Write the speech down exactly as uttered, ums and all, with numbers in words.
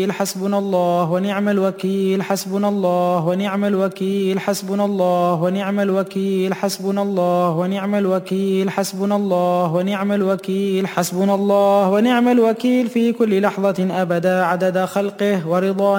حسبنا الله ونعم الوكيل حسبنا الله ونعم الوكيل حسبنا الله ونعم الوكيل حسبنا الله ونعم الوكيل حسبنا الله ونعم الوكيل حسبنا الله ونعم الوكيل في كل لحظة أبدا عدد خلقه ورضا